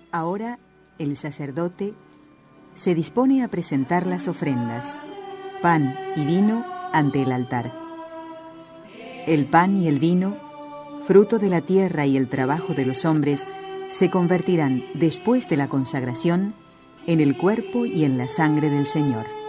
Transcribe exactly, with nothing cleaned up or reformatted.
Ahora el sacerdote se dispone a presentar las ofrendas, pan y vino, ante el altar. El pan y el vino, fruto de la tierra y el trabajo de los hombres, se convertirán, después de la consagración, en el cuerpo y en la sangre del Señor.